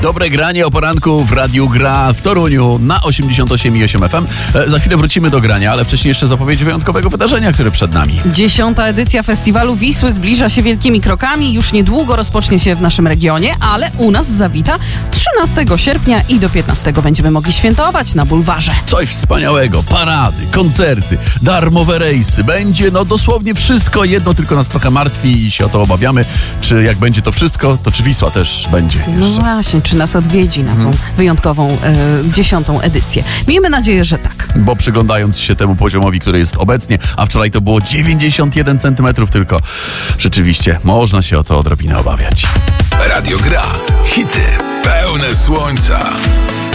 Dobre granie o poranku w Radiu Gra w Toruniu na 88,8 FM. Za chwilę wrócimy do grania, ale wcześniej jeszcze zapowiedź wyjątkowego wydarzenia, które przed nami. 10. edycja Festiwalu Wisły zbliża się wielkimi krokami. Już niedługo rozpocznie się w naszym regionie, ale u nas zawita 13 sierpnia i do 15 będziemy mogli świętować na bulwarze. Coś wspaniałego. Parady, koncerty, darmowe rejsy. Będzie dosłownie wszystko. Jedno tylko nas trochę martwi i się o to obawiamy. Czy jak będzie to wszystko, to czy Wisła też będzie jeszcze? No właśnie, czy nas odwiedzi na tą wyjątkową 10. edycję. Miejmy nadzieję, że tak. Bo przyglądając się temu poziomowi, który jest obecnie, a wczoraj to było 91 cm tylko, rzeczywiście można się o to odrobinę obawiać. Radio Gra. Hity pełne słońca.